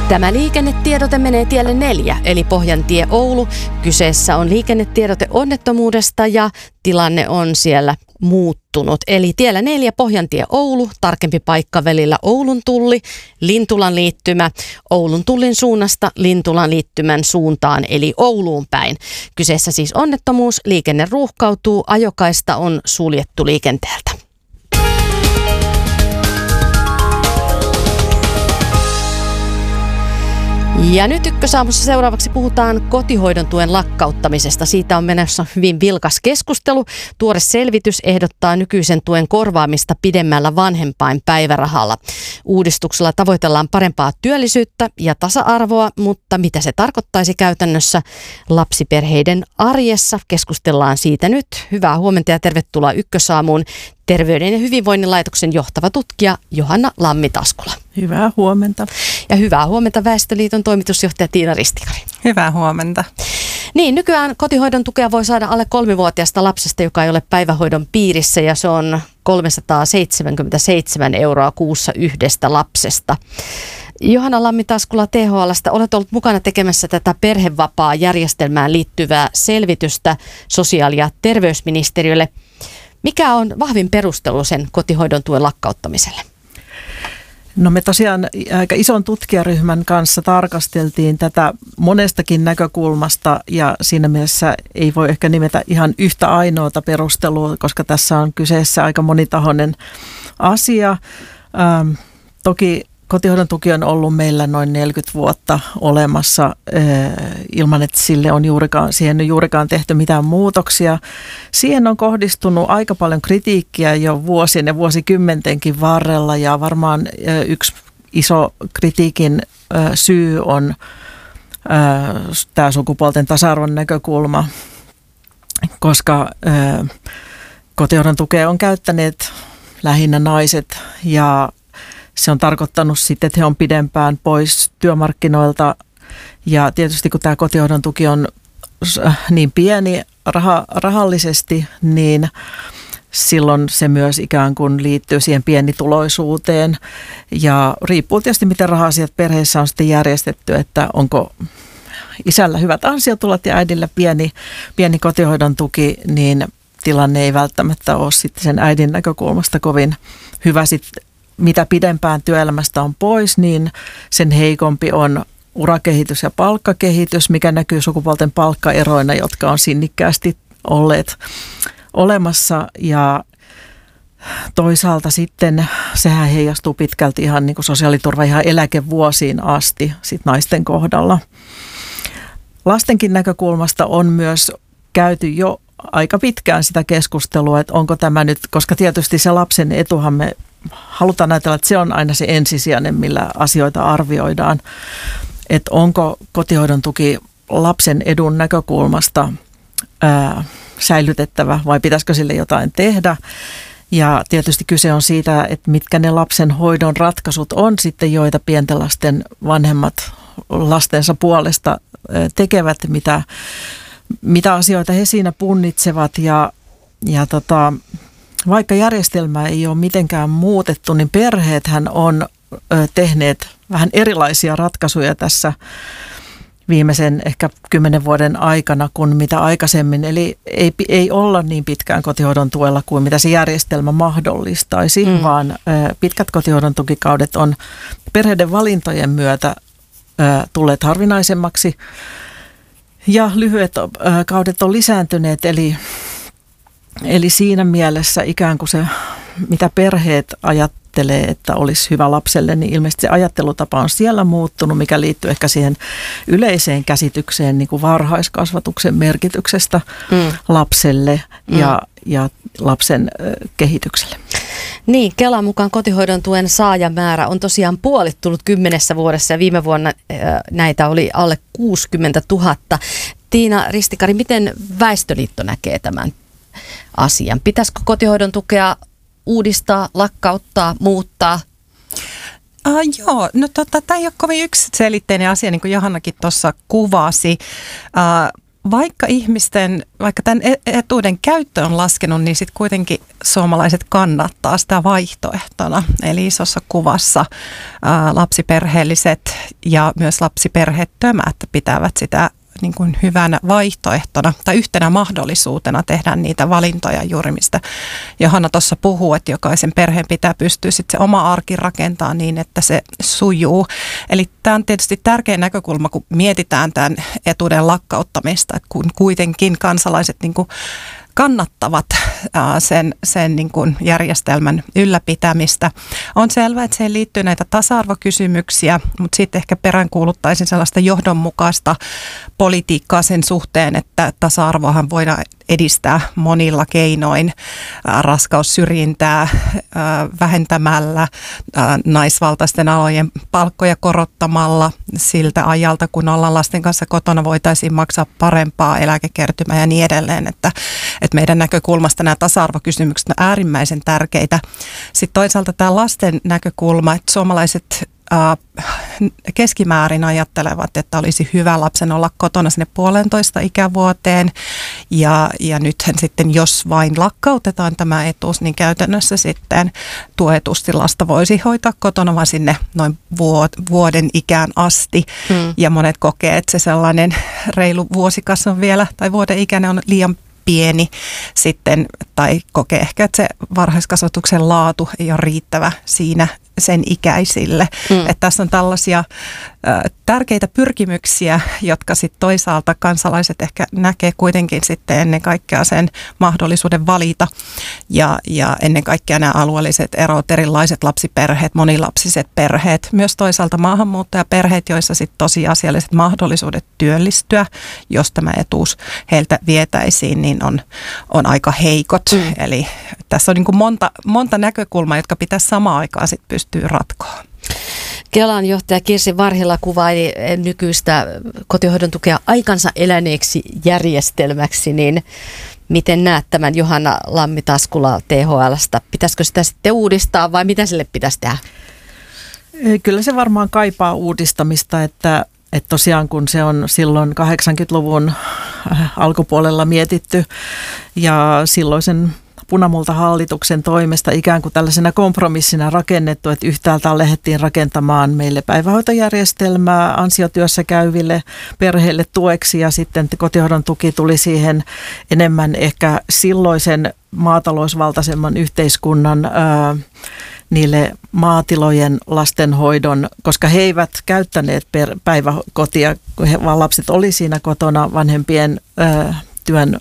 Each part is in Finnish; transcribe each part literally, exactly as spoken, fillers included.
Tämä liikennetiedote menee tielle neljä, eli Pohjantie Oulu. Kyseessä on liikennetiedote onnettomuudesta ja tilanne on siellä muuttunut. Eli tiellä neljä Pohjantie Oulu, tarkempi paikka välillä Oulun tulli, Lintulan liittymä, Oulun tullin suunnasta Lintulan liittymän suuntaan, eli Ouluun päin. Kyseessä siis onnettomuus, liikenne ruuhkautuu, ajokaista on suljettu liikenteeltä. Ja nyt Ykkösaamussa seuraavaksi puhutaan kotihoidon tuen lakkauttamisesta. Siitä on menossa hyvin vilkas keskustelu. Tuore selvitys ehdottaa nykyisen tuen korvaamista pidemmällä vanhempainpäivärahalla. Uudistuksella tavoitellaan parempaa työllisyyttä ja tasa-arvoa, mutta mitä se tarkoittaisi käytännössä lapsiperheiden arjessa? Keskustellaan siitä nyt. Hyvää huomenta ja tervetuloa Ykkösaamuun Terveyden ja hyvinvoinnin laitoksen johtava tutkija Johanna Lammi-Taskula. Hyvää huomenta. Ja hyvää huomenta Väestöliiton toimitusjohtaja Tiina Ristikari. Hyvää huomenta. Niin, nykyään kotihoidon tukea voi saada alle kolmivuotiaasta lapsesta, joka ei ole päivähoidon piirissä, ja se on kolmesataaseitsemänkymmentäseitsemän euroa kuussa yhdestä lapsesta. Johanna Lammi-Taskula T H L:stä, olet ollut mukana tekemässä tätä perhevapaa-järjestelmään liittyvää selvitystä sosiaali- ja terveysministeriölle. Mikä on vahvin perustelu sen kotihoidon tuen lakkauttamiselle? No me tosiaan aika ison tutkijaryhmän kanssa tarkasteltiin tätä monestakin näkökulmasta ja siinä mielessä ei voi ehkä nimetä ihan yhtä ainoata perustelua, koska tässä on kyseessä aika monitahoinen asia. Ähm, toki kotihoidon tuki on ollut meillä noin neljäkymmentä vuotta olemassa äh, ilman, että sille on juurikaan, siihen on juurikaan tehty mitään muutoksia. Siihen on kohdistunut aika paljon kritiikkiä jo vuosien ja vuosikymmentenkin varrella ja varmaan äh, yksi iso kritiikin äh, syy on äh, tämä sukupuolten tasa-arvon näkökulma, koska äh, kotihoidon tukea on käyttäneet lähinnä naiset ja se on tarkoittanut sitten, että he on pidempään pois työmarkkinoilta ja tietysti kun tämä kotihoidon tuki on niin pieni raha, rahallisesti, niin silloin se myös ikään kuin liittyy siihen pienituloisuuteen ja riippuu tietysti miten raha-asiat perheessä on sitten järjestetty, että onko isällä hyvät ansiotulot ja äidillä pieni, pieni kotihoidon tuki, niin tilanne ei välttämättä ole sitten sen äidin näkökulmasta kovin hyvä sitten. Mitä pidempään työelämästä on pois, niin sen heikompi on urakehitys ja palkkakehitys, mikä näkyy sukupuolten palkkaeroina, jotka on sinnikkäästi olleet olemassa. Ja toisaalta sitten sehän heijastuu pitkälti ihan niin kuin sosiaaliturva ihan eläkevuosiin asti sit naisten kohdalla. Lastenkin näkökulmasta on myös käyty jo aika pitkään sitä keskustelua, että onko tämä nyt, koska tietysti se lapsen etuhan me halutaan ajatella, että se on aina se ensisijainen, millä asioita arvioidaan, että onko kotihoidon tuki lapsen edun näkökulmasta ää, säilytettävä vai pitäisikö sille jotain tehdä. Ja tietysti kyse on siitä, että mitkä ne lapsen hoidon ratkaisut on sitten, joita pienten lasten vanhemmat lastensa puolesta tekevät, mitä, mitä asioita he siinä punnitsevat ja, ja tota, vaikka järjestelmää ei ole mitenkään muutettu, niin perheethän on tehneet vähän erilaisia ratkaisuja tässä viimeisen ehkä kymmenen vuoden aikana kuin mitä aikaisemmin. Eli ei, ei olla niin pitkään kotihoidon tuella kuin mitä se järjestelmä mahdollistaisi, mm. vaan pitkät kotihoidon tukikaudet on perheiden valintojen myötä tulleet harvinaisemmaksi ja lyhyet kaudet on lisääntyneet, eli Eli siinä mielessä ikään kuin se, mitä perheet ajattelee, että olisi hyvä lapselle, niin ilmeisesti se ajattelutapa on siellä muuttunut, mikä liittyy ehkä siihen yleiseen käsitykseen niin kuin varhaiskasvatuksen merkityksestä mm. lapselle ja, mm. ja lapsen kehitykselle. Niin, Kelan mukaan kotihoidon tuen saajamäärä on tosiaan puolittunut kymmenessä vuodessa ja viime vuonna näitä oli alle kuusikymmentätuhatta. Tiina Ristikari, miten Väestöliitto näkee tämän asian? Pitäisikö kotihoidon tukea uudistaa, lakkauttaa, muuttaa? Uh, joo, no tota, tämä ei ole kovin yksiselitteinen asia, niin kuin Johannakin tuossa kuvasi. Uh, vaikka ihmisten, vaikka tämän etuuden käyttö on laskenut, niin sitten kuitenkin suomalaiset kannattaa sitä vaihtoehtona. Eli isossa kuvassa ää, lapsiperheelliset ja myös lapsiperheettömät pitävät sitä niin kuin hyvänä vaihtoehtona tai yhtenä mahdollisuutena tehdä niitä valintoja juuri, mistä Johanna tuossa puhuu, että jokaisen perheen pitää pystyä sitten se oma arki rakentaa niin, että se sujuu. Eli tämä on tietysti tärkeä näkökulma, kun mietitään tämän etuuden lakkauttamista, että kun kuitenkin kansalaiset niin kuin kannattavat sen, sen niin kuin järjestelmän ylläpitämistä. On selvää, että siihen liittyy näitä tasa-arvokysymyksiä, mutta sitten ehkä peräänkuuluttaisin sellaista johdonmukaista politiikkaa sen suhteen, että tasa-arvoahan voidaan edistää monilla keinoin, raskaussyrjintää vähentämällä, naisvaltaisten alojen palkkoja korottamalla siltä ajalta, kun ollaan lasten kanssa kotona, voitaisiin maksaa parempaa eläkekertymää ja niin edelleen, että, että meidän näkökulmasta nämä tasa-arvokysymykset on äärimmäisen tärkeitä. Sitten toisaalta tämä lasten näkökulma, että suomalaiset keskimäärin ajattelevat, että olisi hyvä lapsen olla kotona sinne puolentoista ikävuoteen ja, ja nythän sitten jos vain lakkautetaan tämä etuus, niin käytännössä sitten tuetusti lasta voisi hoitaa kotona vaan sinne noin vuoden ikään asti hmm. ja monet kokee, että se sellainen reilu vuosikas on vielä tai vuoden ikäinen on liian pieni sitten tai kokee ehkä, että se varhaiskasvatuksen laatu ei ole riittävä siinä sen ikäisille. Mm. Että tässä on tällaisia ä, tärkeitä pyrkimyksiä, jotka sitten toisaalta kansalaiset ehkä näkee kuitenkin sitten ennen kaikkea sen mahdollisuuden valita ja, ja ennen kaikkea nämä alueelliset erot, erilaiset lapsiperheet, monilapsiset perheet, myös toisaalta maahanmuuttajaperheet, joissa sitten tosiasialliset mahdollisuudet työllistyä, jos tämä etuus heiltä vietäisiin, niin on, on aika heikot. Mm. Eli tässä on niin kuin monta, monta näkökulmaa, jotka pitäisi samaan aikaan sitten pystyä ratkoa. Kelan johtaja Kirsi Varhila kuvaili nykyistä kotihoidon tukea aikansa eläneeksi järjestelmäksi, niin miten näet tämän Johanna Lammi-Taskula T H L:stä? Pitäisikö sitä sitten uudistaa vai mitä sille pitäisi tehdä? Kyllä se varmaan kaipaa uudistamista, että, että tosiaan kun se on silloin kahdeksankymmentäluvun alkupuolella mietitty ja silloisen punamultahallituksen toimesta ikään kuin tällaisena kompromissina rakennettu, että yhtäältä lähdettiin rakentamaan meille päivähoitojärjestelmää ansiotyössä käyville perheille tueksi ja sitten kotihoidon tuki tuli siihen enemmän ehkä silloisen maatalousvaltaisemman yhteiskunnan ää, niille maatilojen lastenhoidon, koska he eivät käyttäneet per päiväkotia, vaan lapset oli siinä kotona vanhempien ää, työn.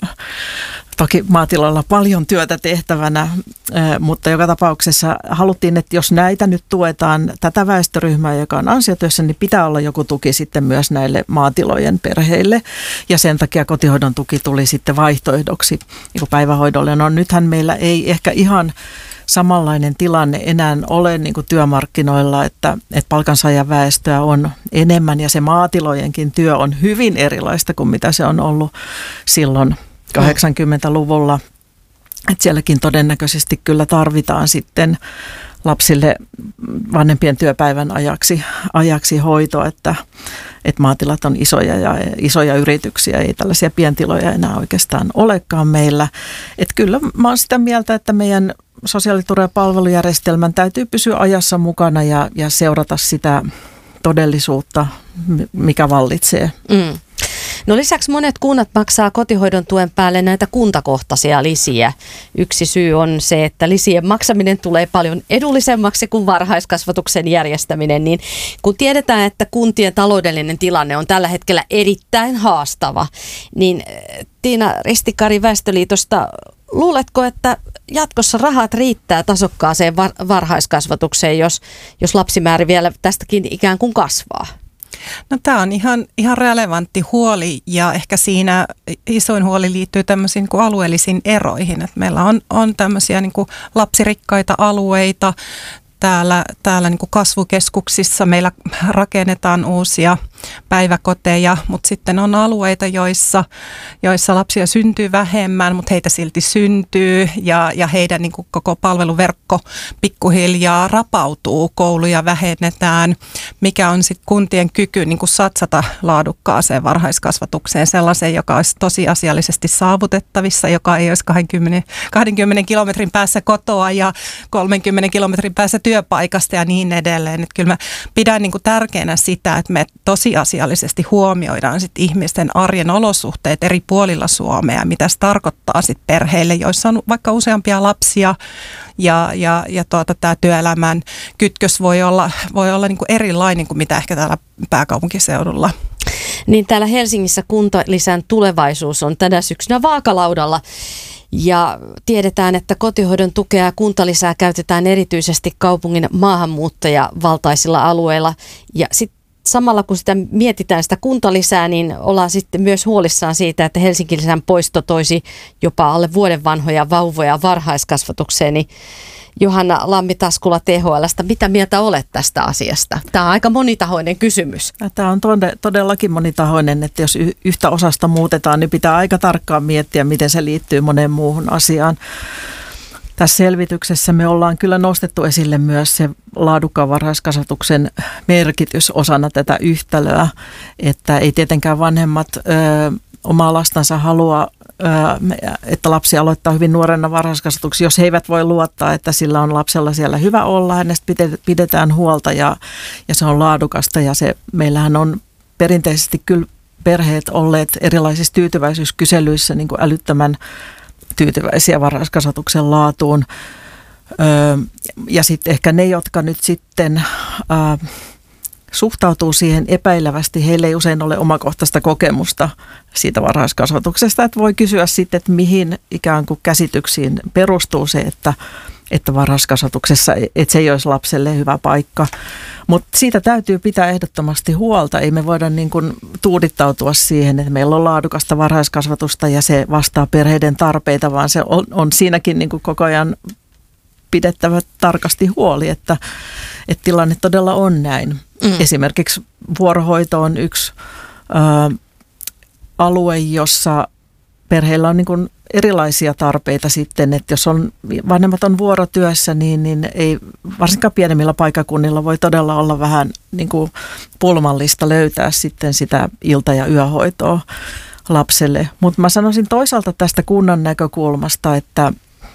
Toki maatiloilla paljon työtä tehtävänä, mutta joka tapauksessa haluttiin, että jos näitä nyt tuetaan tätä väestöryhmää, joka on ansiotyössä, niin pitää olla joku tuki sitten myös näille maatilojen perheille. Ja sen takia kotihoidon tuki tuli sitten vaihtoehdoksi niin päivähoidolle. No nythän meillä ei ehkä ihan samanlainen tilanne enää ole niin kuin työmarkkinoilla, että, että palkansaajaväestöä on enemmän ja se maatilojenkin työ on hyvin erilaista kuin mitä se on ollut silloin kahdeksankymmentäluvulla, että sielläkin todennäköisesti kyllä tarvitaan sitten lapsille vanhempien työpäivän ajaksi, ajaksi hoito, että, että maatilat on isoja ja isoja yrityksiä, ei tällaisia pientiloja enää oikeastaan olekaan meillä. Että kyllä mä oon sitä mieltä, että meidän sosiaaliturva- ja palvelujärjestelmän täytyy pysyä ajassa mukana ja, ja seurata sitä todellisuutta, mikä vallitsee. Mm. No lisäksi monet kunnat maksaa kotihoidon tuen päälle näitä kuntakohtaisia lisiä. Yksi syy on se, että lisien maksaminen tulee paljon edullisemmaksi kuin varhaiskasvatuksen järjestäminen. Niin kun tiedetään, että kuntien taloudellinen tilanne on tällä hetkellä erittäin haastava, niin Tiina Ristikari Väestöliitosta, luuletko, että jatkossa rahat riittää tasokkaaseen var- varhaiskasvatukseen, jos, jos lapsimäärä vielä tästäkin ikään kuin kasvaa? No tämä on ihan, ihan relevantti huoli ja ehkä siinä isoin huoli liittyy tämmöisiin niin kuin alueellisiin eroihin. Että meillä on, on tämmöisiä niin kuin lapsirikkaita alueita. Täällä, täällä niin kuin kasvukeskuksissa meillä rakennetaan uusia päiväkoteja, mutta sitten on alueita, joissa, joissa lapsia syntyy vähemmän, mutta heitä silti syntyy ja, ja heidän niin kuin koko palveluverkko pikkuhiljaa rapautuu, kouluja vähennetään, mikä on sitten kuntien kyky niin kuin satsata laadukkaaseen varhaiskasvatukseen, sellaiseen, joka olisi tosiasiallisesti saavutettavissa, joka ei olisi kaksikymmentä, kaksikymmentä kilometrin päässä kotoa ja kolmenkymmenen kilometrin päässä työpaikasta ja niin edelleen. Että kyllä mä pidän niin kuin tärkeänä sitä, että me tosiasiallisesti huomioidaan sit ihmisten arjen olosuhteet eri puolilla Suomea, mitä se tarkoittaa sit perheille, joissa on vaikka useampia lapsia ja, ja, ja tuota, tämä työelämän kytkös voi olla, voi olla niin kuin erilainen kuin mitä ehkä täällä pääkaupunkiseudulla. Niin täällä Helsingissä kuntalisän tulevaisuus on tänä syksynä vaakalaudalla. Ja tiedetään, että kotihoidon tukea ja kuntalisää käytetään erityisesti kaupungin maahanmuuttajavaltaisilla alueilla. Ja sitten samalla kun sitä mietitään sitä kuntalisää, niin ollaan sitten myös huolissaan siitä, että Helsinki-lisän poisto toisi jopa alle vuoden vanhoja vauvoja varhaiskasvatukseen. Niin Johanna Lammi-Taskula T H L:stä, mitä mieltä olet tästä asiasta? Tämä on aika monitahoinen kysymys. Tämä on todellakin monitahoinen, että jos yhtä osasta muutetaan, niin pitää aika tarkkaan miettiä, miten se liittyy moneen muuhun asiaan. Tässä selvityksessä me ollaan kyllä nostettu esille myös se laadukkaan varhaiskasvatuksen merkitys osana tätä yhtälöä, että ei tietenkään vanhemmat ö, omaa lastansa halua, että lapsi aloittaa hyvin nuorena varhaiskasvatuksia, jos he eivät voi luottaa, että sillä on lapsella siellä hyvä olla, hänestä pidetään huolta ja, ja se on laadukasta. Ja se, meillähän on perinteisesti kyllä perheet olleet erilaisissa tyytyväisyyskyselyissä niin kuin älyttömän tyytyväisiä varhaiskasvatuksen laatuun. Ja sitten ehkä ne, jotka nyt sitten Äh, suhtautuu siihen epäilevästi, heillä ei usein ole omakohtaista kokemusta siitä varhaiskasvatuksesta, että voi kysyä sitten, että mihin ikään kuin käsityksiin perustuu se, että, että varhaiskasvatuksessa, että se ei olisi lapselle hyvä paikka. Mutta siitä täytyy pitää ehdottomasti huolta, ei me voida niin kuin tuudittautua siihen, että meillä on laadukasta varhaiskasvatusta ja se vastaa perheiden tarpeita, vaan se on, on siinäkin niin kuin koko ajan pidettävä tarkasti huoli, että, että tilanne todella on näin. Mm. Esimerkiksi vuorohoito on yksi ä, alue, jossa perheillä on niin kuin erilaisia tarpeita sitten, että jos on, vanhemmat on vuorotyössä, niin, niin ei varsinkaan pienemmillä paikkakunnilla voi todella olla vähän niin kuin pulmallista löytää sitten sitä ilta- ja yöhoitoa lapselle. Mutta mä sanoisin toisaalta tästä kunnan näkökulmasta, että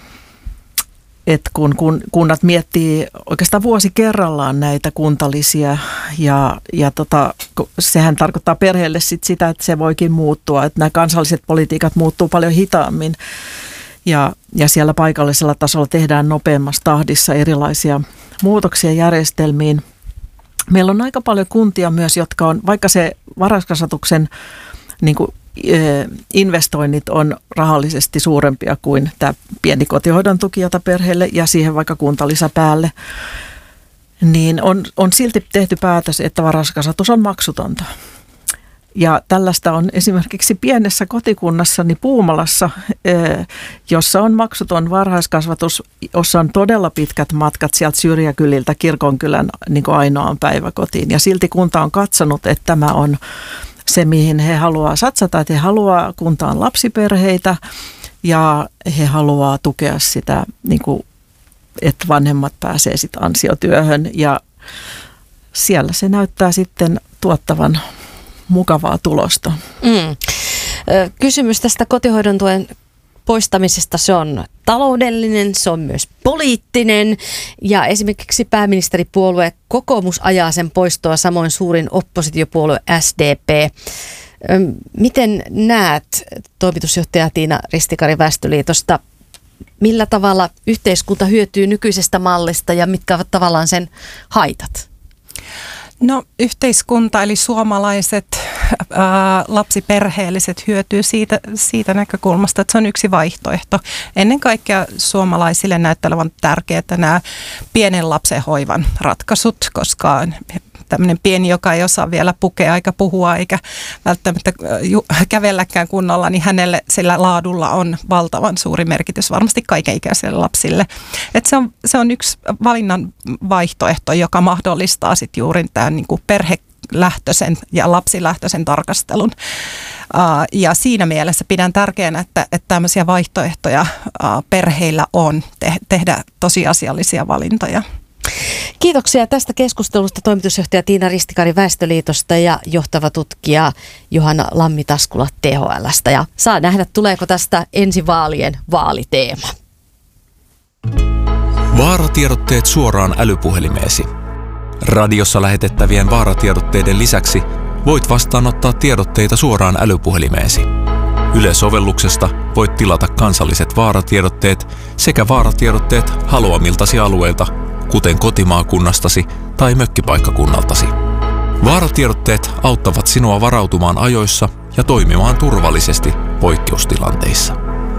että kun, kun kunnat miettii oikeastaan vuosi kerrallaan näitä kuntalisiä ja, ja tota, sehän tarkoittaa perheelle sit sitä, että se voikin muuttua, että nämä kansalliset politiikat muuttuu paljon hitaammin ja, ja siellä paikallisella tasolla tehdään nopeammassa tahdissa erilaisia muutoksia järjestelmiin. Meillä on aika paljon kuntia myös, jotka on, vaikka se varhaiskasvatuksen niin kuin investoinnit on rahallisesti suurempia kuin tämä pieni kotihoidon tuki, jota perheelle ja siihen vaikka kuntalisä päälle, niin on, on silti tehty päätös, että varhaiskasvatus on maksutonta. Ja tällaista on esimerkiksi pienessä kotikunnassani Puumalassa, jossa on maksuton varhaiskasvatus, jossa on todella pitkät matkat sieltä syrjäkyliltä kirkonkylän niin kuin ainoaan päiväkotiin. Ja silti kunta on katsonut, että tämä on se, mihin he haluaa satsata, että he haluaa kuntaan lapsiperheitä ja he haluaa tukea sitä, niin kuin, että vanhemmat pääsee sitten ansiotyöhön ja siellä se näyttää sitten tuottavan mukavaa tulosta. Mm. Kysymys tästä kotihoidon tuen poistamisesta, se on taloudellinen, se on myös poliittinen ja esimerkiksi pääministeripuolue kokoomus ajaa sen poistoa, samoin suurin oppositiopuolue S D P. Miten näet, toimitusjohtaja Tiina Ristikari Väestöliitosta, millä tavalla yhteiskunta hyötyy nykyisestä mallista ja mitkä ovat tavallaan sen haitat? No yhteiskunta eli suomalaiset ää, lapsiperheelliset hyötyy siitä, siitä näkökulmasta, että se on yksi vaihtoehto. Ennen kaikkea suomalaisille näyttää olevan tärkeää nämä pienen lapsen hoivan ratkaisut, koska tämmöinen pieni, joka ei osaa vielä pukea eikä puhua eikä välttämättä kävelläkään kunnolla, niin hänelle sillä laadulla on valtavan suuri merkitys varmasti kaikenikäisille lapsille. Et se, on, se on yksi valinnan vaihtoehto, joka mahdollistaa sitten juuri tämän niin kuin perhe lähtöisen ja lapsilähtöisen tarkastelun. Ja siinä mielessä pidän tärkeänä, että, että tämmöisiä vaihtoehtoja perheillä on te- tehdä tosiasiallisia valintoja. Kiitoksia tästä keskustelusta toimitusjohtaja Tiina Ristikari Väestöliitosta ja johtava tutkija Johanna Lammi-Taskula T H L:stä. Ja saa nähdä, tuleeko tästä ensi vaalien vaaliteema. Vaaratiedotteet suoraan älypuhelimeesi. Radiossa lähetettävien vaaratiedotteiden lisäksi voit vastaanottaa tiedotteita suoraan älypuhelimeesi. Yle-sovelluksesta voit tilata kansalliset vaaratiedotteet sekä vaaratiedotteet haluamiltasi alueilta, kuten kotimaakunnastasi tai mökkipaikkakunnaltasi. Vaaratiedotteet auttavat sinua varautumaan ajoissa ja toimimaan turvallisesti poikkeustilanteissa.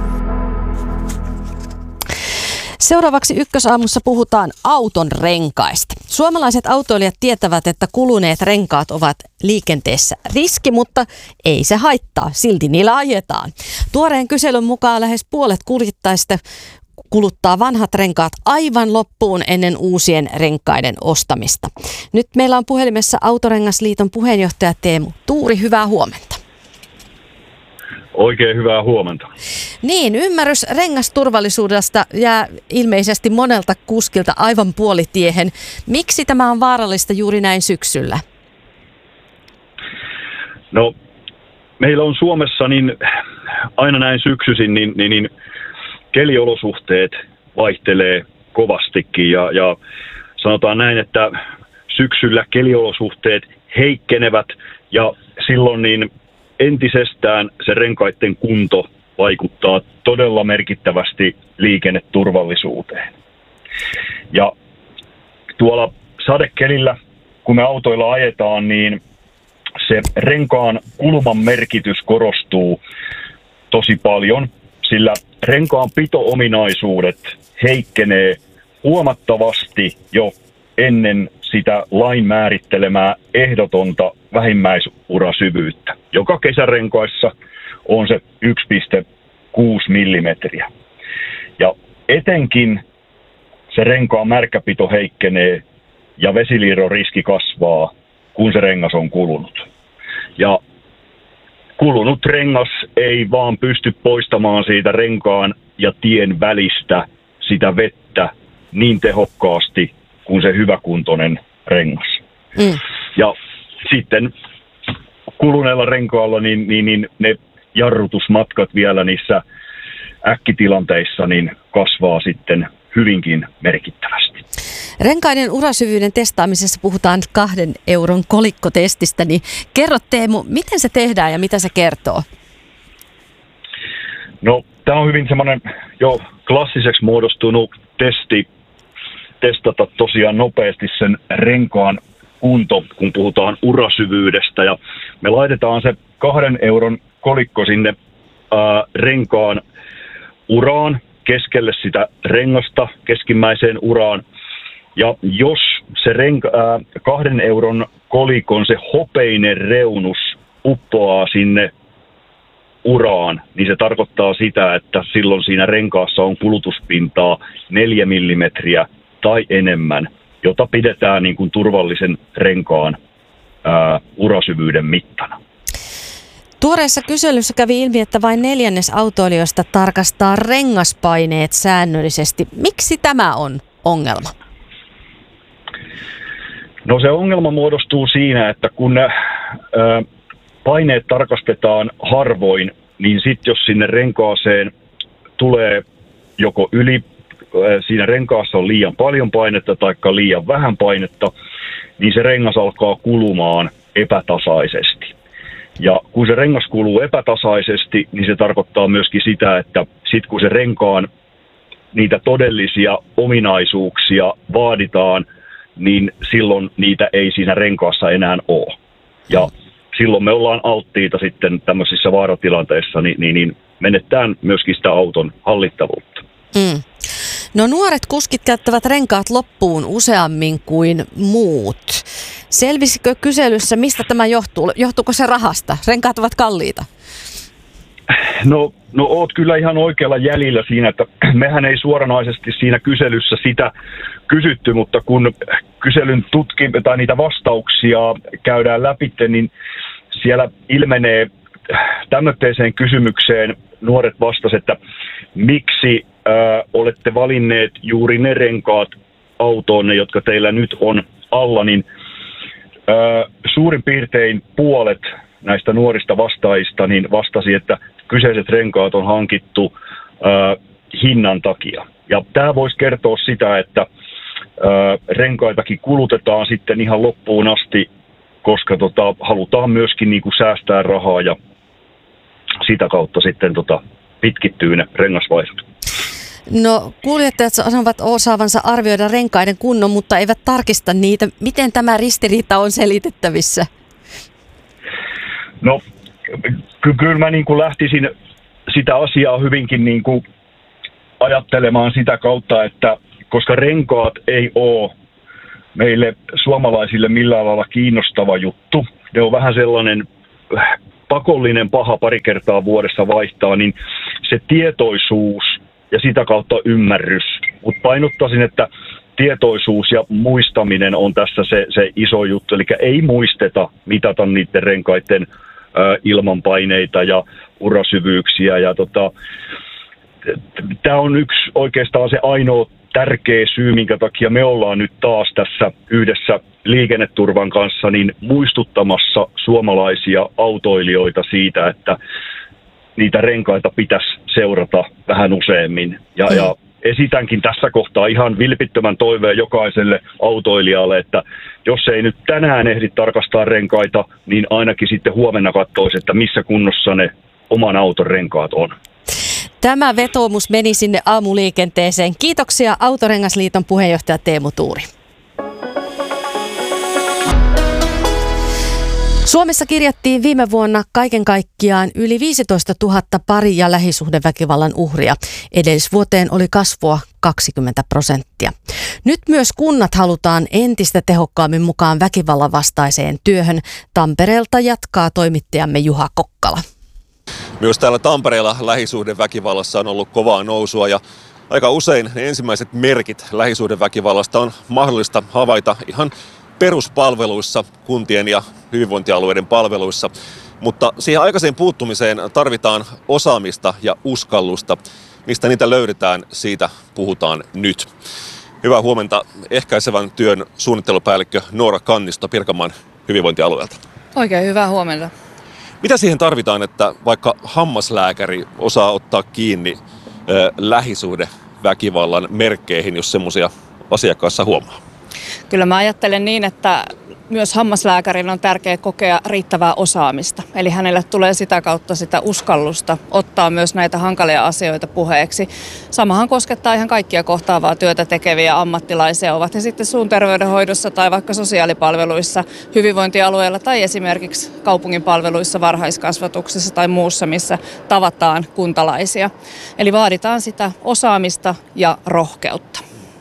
Seuraavaksi Ykkösaamussa puhutaan auton renkaista. Suomalaiset autoilijat tietävät, että kuluneet renkaat ovat liikenteessä riski, mutta ei se haittaa, silti niillä ajetaan. Tuoreen kyselyn mukaan lähes puolet kuljettajista kuluttaa vanhat renkaat aivan loppuun ennen uusien renkaiden ostamista. Nyt meillä on puhelimessa Autorengasliiton puheenjohtaja Teemu Tuuri, hyvää huomenta. Oikein hyvää huomenta. Niin, ymmärrys rengasturvallisuudesta jää ilmeisesti monelta kuskilta aivan puolitiehen. Miksi tämä on vaarallista juuri näin syksyllä? No, meillä on Suomessa niin aina näin syksyisin, niin, niin, niin keliolosuhteet vaihtelee kovastikin ja, ja sanotaan näin, että syksyllä keliolosuhteet heikkenevät ja silloin niin entisestään se renkaiden kunto vaikuttaa todella merkittävästi liikenneturvallisuuteen. Ja tuolla sadekelillä, kun me autoilla ajetaan, niin se renkaan kulman merkitys korostuu tosi paljon, sillä renkaan pito-ominaisuudet heikkenee huomattavasti jo ennen sitä lain määrittelemää ehdotonta vähimmäisurasyyvyyttä, joka kesärenkaissa on se yksi pilkku kuusi millimetriä. Ja etenkin se renkaan märkäpito heikkenee ja vesiliirron-riski kasvaa, kun se rengas on kulunut. Ja kulunut rengas ei vaan pysty poistamaan siitä renkaan ja tien välistä sitä vettä niin tehokkaasti kuin se hyväkuntoinen rengas. Mm. Ja sitten kuluneella renkaalla niin, niin, niin ne jarrutusmatkat vielä niissä äkkitilanteissa niin kasvaa sitten hyvinkin merkittävästi. Renkaiden urasyvyyden testaamisessa puhutaan kahden euron kolikkotestistä, niin kerro Teemu, miten se tehdään ja mitä se kertoo? No, tämä on hyvin semmoinen jo klassiseksi muodostunut testi, testata tosiaan nopeasti sen renkaan kunto, kun puhutaan urasyvyydestä. Ja me laitetaan se kahden euron kolikko sinne ää, renkaan uraan, keskelle sitä rengasta, keskimmäiseen uraan. Ja jos se renka, ää, kahden euron kolikon se hopeinen reunus uppoaa sinne uraan, niin se tarkoittaa sitä, että silloin siinä renkaassa on kulutuspintaa neljä millimetriä tai enemmän, jota pidetään niin kuin turvallisen renkaan ää, urasyvyyden mittana. Tuoreessa kyselyssä kävi ilmi, että vain neljännes autoilijoista tarkastaa rengaspaineet säännöllisesti. Miksi tämä on ongelma? No se ongelma muodostuu siinä, että kun ää, paineet tarkastetaan harvoin, niin sitten jos sinne renkaaseen tulee joko yli, siinä renkaassa on liian paljon painetta tai liian vähän painetta, niin se rengas alkaa kulumaan epätasaisesti. Ja kun se rengas kuluu epätasaisesti, niin se tarkoittaa myöskin sitä, että sitten kun se renkaan niitä todellisia ominaisuuksia vaaditaan, niin silloin niitä ei siinä renkaassa enää ole. Ja silloin me ollaan alttiita sitten tämmöisissä vaaratilanteissa, niin, niin, niin menettään myöskin sitä auton hallittavuutta. Mm. No nuoret kuskit käyttävät renkaat loppuun useammin kuin muut. Selvisikö kyselyssä, mistä tämä johtuu? Johtuuko se rahasta? Renkaat ovat kalliita. No, no oot kyllä ihan oikealla jäljellä siinä, että mehän ei suoranaisesti siinä kyselyssä sitä kysytty, mutta kun kyselyn tutki tai niitä vastauksia käydään läpi, niin siellä ilmenee tämmöiseen kysymykseen nuoret vastasivat, että miksi ää, olette valinneet juuri ne renkaat autoonne, jotka teillä nyt on alla, niin ää, suurin piirtein puolet näistä nuorista vastaajista niin vastasi, että kyseiset renkaat on hankittu ää, hinnan takia. Ja tämä voisi kertoa sitä, että ää, renkaitakin kulutetaan sitten ihan loppuun asti, koska tota, halutaan myöskin niin kuin säästää rahaa ja sitä kautta sitten tota, pitkittyy ne rengasvaihdot. No kuljettajat sanovat osaavansa arvioida renkaiden kunnon, mutta eivät tarkista niitä. Miten tämä ristiriita on selitettävissä? No ky- kyllä mä niin kuin lähtisin sitä asiaa hyvinkin niin kuin ajattelemaan sitä kautta, että koska renkaat ei ole meille suomalaisille millään lailla kiinnostava juttu, ne on vähän sellainen pakollinen paha pari kertaa vuodessa vaihtaa, niin se tietoisuus ja sitä kautta ymmärrys. Mutta painottaisin, että tietoisuus ja muistaminen on tässä se, se iso juttu. Eli ei muisteta mitata niiden renkaiden ö, ilmanpaineita ja urasyvyyksiä. Ja tota, tämä on yksi oikeastaan se ainoa tärkeä syy, minkä takia me ollaan nyt taas tässä yhdessä liikenneturvan kanssa niin muistuttamassa suomalaisia autoilijoita siitä, että niitä renkaita pitäisi seurata vähän useammin. Ja, mm. ja esitänkin tässä kohtaa ihan vilpittömän toiveen jokaiselle autoilijalle, että jos ei nyt tänään ehdi tarkastaa renkaita, niin ainakin sitten huomenna katsoisi, että missä kunnossa ne oman auton renkaat on. Tämä vetoomus meni sinne aamuliikenteeseen. Kiitoksia Autorengasliiton puheenjohtaja Teemu Tuuri. Suomessa kirjattiin viime vuonna kaiken kaikkiaan yli viisitoista tuhatta pari- ja lähisuhdeväkivallan uhria. Edellisvuoteen oli kasvua kaksikymmentä prosenttia. Nyt myös kunnat halutaan entistä tehokkaammin mukaan väkivallan vastaiseen työhön. Tampereelta jatkaa toimittajamme Juha Kokkala. Myös täällä Tampereella lähisuhdeväkivallassa on ollut kovaa nousua ja aika usein ne ensimmäiset merkit lähisuhdeväkivallasta on mahdollista havaita ihan peruspalveluissa, kuntien ja hyvinvointialueiden palveluissa. Mutta siihen aikaiseen puuttumiseen tarvitaan osaamista ja uskallusta. Mistä niitä löydetään, siitä puhutaan nyt. Hyvää huomenta ehkäisevän työn suunnittelupäällikkö Noora Kannisto Pirkanmaan hyvinvointialueelta. Oikein hyvää huomenta. Mitä siihen tarvitaan, että vaikka hammaslääkäri osaa ottaa kiinni äh, lähisuhdeväkivallan merkkeihin, jos semmoisia asiakkaassa huomaa? Kyllä mä ajattelen niin, että myös hammaslääkärin on tärkeää kokea riittävää osaamista. Eli hänelle tulee sitä kautta sitä uskallusta ottaa myös näitä hankalia asioita puheeksi. Samahan koskettaa ihan kaikkia kohtaavaa työtä tekeviä ammattilaisia, ovat he sitten suun terveydenhoidossa tai vaikka sosiaalipalveluissa, hyvinvointialueella tai esimerkiksi kaupungin palveluissa, varhaiskasvatuksessa tai muussa, missä tavataan kuntalaisia. Eli vaaditaan sitä osaamista ja rohkeutta.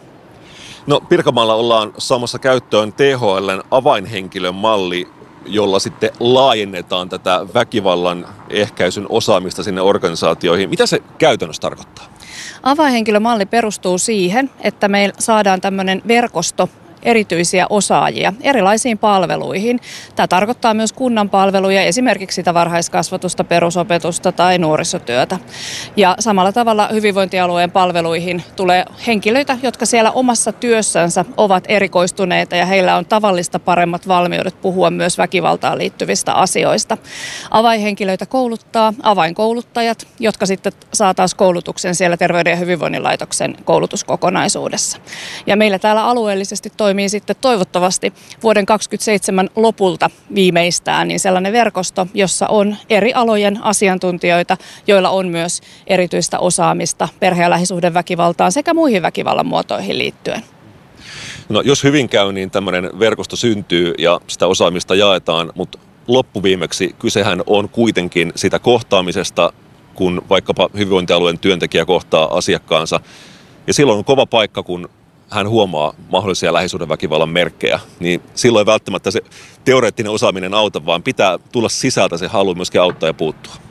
No Pirkanmaalla ollaan saamassa käyttöön T H L:n avainhenkilön malli, jolla sitten laajennetaan tätä väkivallan ehkäisyn osaamista sinne organisaatioihin. Mitä se käytännössä tarkoittaa? Avainhenkilömalli perustuu siihen, että me saadaan tämmöinen verkosto erityisiä osaajia erilaisiin palveluihin. Tämä tarkoittaa myös kunnan palveluja, esimerkiksi sitä varhaiskasvatusta, perusopetusta tai nuorisotyötä. Ja samalla tavalla hyvinvointialueen palveluihin tulee henkilöitä, jotka siellä omassa työssänsä ovat erikoistuneita ja heillä on tavallista paremmat valmiudet puhua myös väkivaltaan liittyvistä asioista. Avainhenkilöitä kouluttaa avainkouluttajat, jotka sitten saa taas koulutuksen siellä Terveyden ja hyvinvoinnin laitoksen koulutuskokonaisuudessa. Ja meillä täällä alueellisesti toimii sitten toivottavasti vuoden kaksikymmentäseitsemän lopulta viimeistään niin sellainen verkosto, jossa on eri alojen asiantuntijoita, joilla on myös erityistä osaamista perhe- ja lähisuhdeväkivaltaan sekä muihin väkivallan muotoihin liittyen. No jos hyvin käy, niin tämmöinen verkosto syntyy ja sitä osaamista jaetaan, mutta loppuviimeksi kysehän on kuitenkin sitä kohtaamisesta, kun vaikkapa hyvinvointialueen työntekijä kohtaa asiakkaansa. Ja silloin on kova paikka, kun hän huomaa mahdollisia lähisuhdeväkivallan merkkejä, niin silloin ei välttämättä se teoreettinen osaaminen auta, vaan pitää tulla sisältä se halu myöskin auttaa ja puuttua.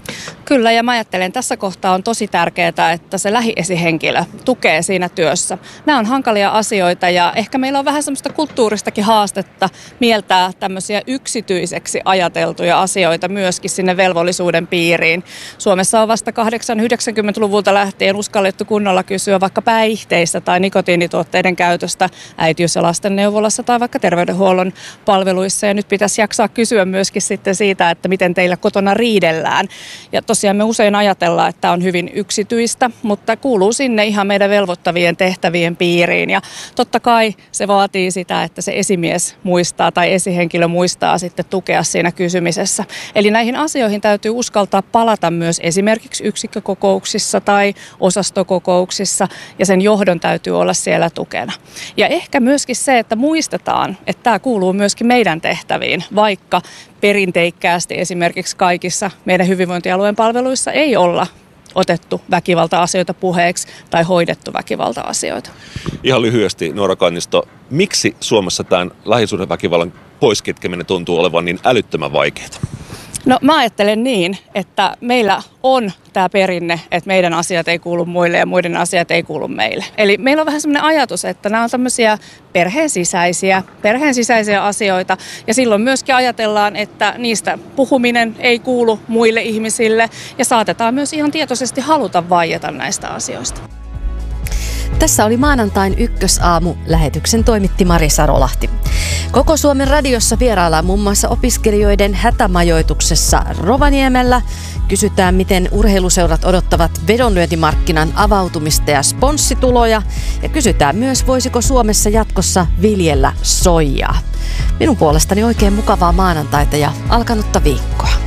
Kyllä, ja mä ajattelen, tässä kohtaa on tosi tärkeää, että se lähiesihenkilö tukee siinä työssä. Nämä on hankalia asioita ja ehkä meillä on vähän semmoista kulttuuristakin haastetta mieltää tämmöisiä yksityiseksi ajateltuja asioita myöskin sinne velvollisuuden piiriin. Suomessa on vasta kahdeksankymmentä-yhdeksänkymmentäluvulta lähtien uskallettu kunnolla kysyä vaikka päihteistä tai nikotiinituotteiden käytöstä äitiys- ja lastenneuvolassa tai vaikka terveydenhuollon palveluissa. Ja nyt pitäisi jaksaa kysyä myöskin sitten siitä, että miten teillä kotona riidellään. Ja tosiaan me usein ajatellaan, että tämä on hyvin yksityistä, mutta kuuluu sinne ihan meidän velvoittavien tehtävien piiriin. Ja totta kai se vaatii sitä, että se esimies muistaa tai esihenkilö muistaa sitten tukea siinä kysymisessä. Eli näihin asioihin täytyy uskaltaa palata myös esimerkiksi yksikkökokouksissa tai osastokokouksissa ja sen johdon täytyy olla siellä tukena. Ja ehkä myöskin se, että muistetaan, että tämä kuuluu myöskin meidän tehtäviin, vaikka perinteikkäästi esimerkiksi kaikissa meidän hyvinvointialueen palveluissa ei olla otettu väkivalta-asioita puheeksi tai hoidettu väkivalta-asioita. Ihan lyhyesti, Noora Kannisto, miksi Suomessa tämän lähisuhdeväkivallan poiskitkeminen tuntuu olevan niin älyttömän vaikeaa? No mä ajattelen niin, että meillä on tämä perinne, että meidän asiat ei kuulu muille ja muiden asiat ei kuulu meille. Eli meillä on vähän semmoinen ajatus, että nämä on tämmöisiä perheen sisäisiä, perheen sisäisiä asioita ja silloin myöskin ajatellaan, että niistä puhuminen ei kuulu muille ihmisille ja saatetaan myös ihan tietoisesti haluta vaieta näistä asioista. Tässä oli maanantain Ykkösaamu. Lähetyksen toimitti Mari Sarolahti. Koko Suomen radiossa vieraillaan muun muassa opiskelijoiden hätämajoituksessa Rovaniemellä. Kysytään, miten urheiluseurat odottavat vedonlyöntimarkkinan avautumista ja sponssituloja. Ja kysytään myös, voisiko Suomessa jatkossa viljellä soijaa. Minun puolestani oikein mukavaa maanantaita ja alkanutta viikkoa.